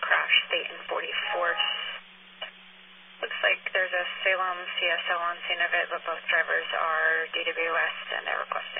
crash, State and 44th. Looks like there's a Salem CSO on scene of it, but both drivers are DWS and they're requesting